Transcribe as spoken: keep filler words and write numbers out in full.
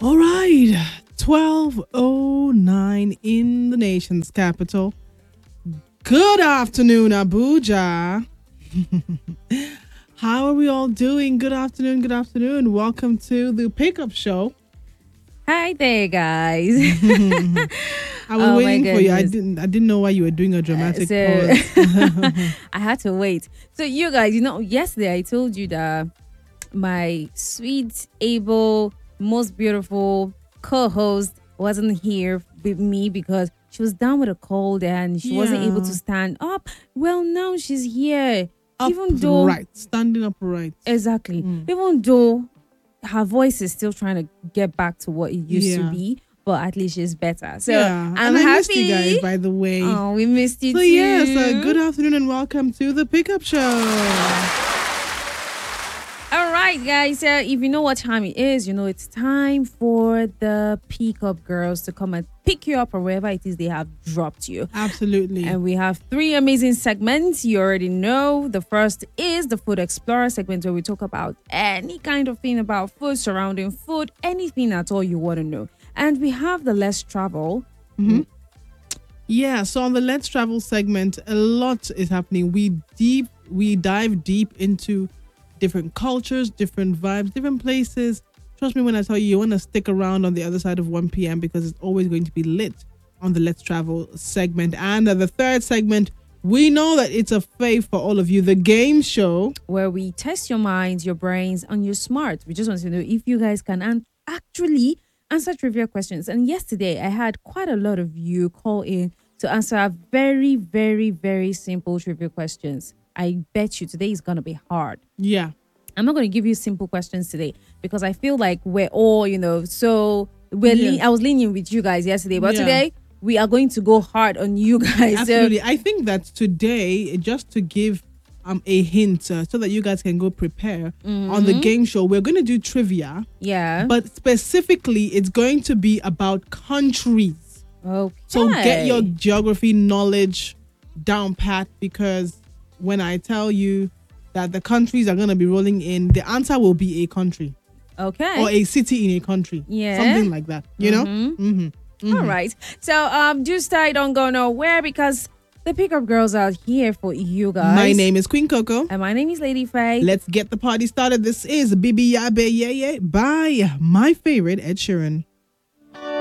All right, twelve oh nine in the nation's capital. Good afternoon, Abuja. How are we all doing? Good afternoon, good afternoon. Welcome to the Pickup Show. Hi there, guys. I was Oh, my waiting for you. I goodness. didn't I didn't know why you were doing a dramatic so pause. I had to wait. So you guys, you know, yesterday I told you that my sweet, able, most beautiful co-host wasn't here with me because she was down with a cold and she wasn't able Yeah. to stand up. Well, now she's here. Even though Upright, standing upright. exactly, Mm. even though her voice is still trying to get back to what it used Yeah. to be, but at least she's better. So yeah, I'm and I happy. missed you guys, by the way. Oh, we missed you So too. yes, uh, good afternoon and welcome to the Pickup Show. All right, guys. Uh, if you know what time it is, you know it's time for the Pickup Girls to come and pick you up or wherever it is they have dropped you. Absolutely. And we have three amazing segments. You already know. The first is the Food Explorer segment where we talk about any kind of thing about food, surrounding food, anything at all you want to know. And we have the Let's Travel. Yeah, so on the Let's Travel segment, a lot is happening. We deep we dive deep into different cultures, different vibes, different places. Trust me when I tell you, you want to stick around on the other side of one p.m. because it's always going to be lit on the Let's Travel segment. And uh, the third segment, we know that it's a fave for all of you, the game show. Where we test your minds, your brains, and your smart. We just want to know if you guys can an- actually answer trivia questions. And yesterday, I had quite a lot of you call in to answer very, very, very simple trivia questions. I bet you today is going to be hard. Yeah. I'm not going to give you simple questions today because I feel like we're all, you know, so we're Yeah. le- I was leaning with you guys yesterday, but Yeah. today we are going to go hard on you guys. So Absolutely. I think that today, just to give um a hint uh, so that you guys can go prepare on the game show, we're going to do trivia, yeah. but specifically it's going to be about countries. Okay. So get your geography knowledge down pat, because when I tell you that the countries are going to be rolling in, the answer will be a country okay. or a city in a country. Yeah. Something like that, you know? Mm-hmm. All right. So um just I don't go nowhere because the Pickup Girls are here for you guys. My name is Queen Coco. and my name is Lady Faye. Let's get the party started. This is Bibi Yabe Yeye by my favorite Ed Sheeran.